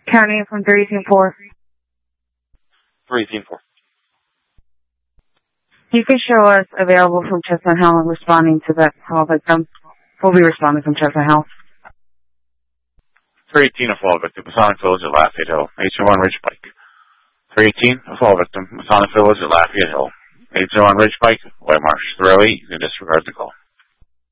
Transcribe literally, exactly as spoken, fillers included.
County from three eighteen four. three eighteen four. You can show us available from Chestnut Hill responding to that call victim. We'll be responding from Chestnut Hill. three eighteen, a fall victim, Masonic Village at Lafayette Hill, eight oh one Ridge Pike. three eighteen, a fall victim, Masonic Village at Lafayette Hill, eight oh one Ridge Pike, White Marsh. three oh eight, you can disregard the call.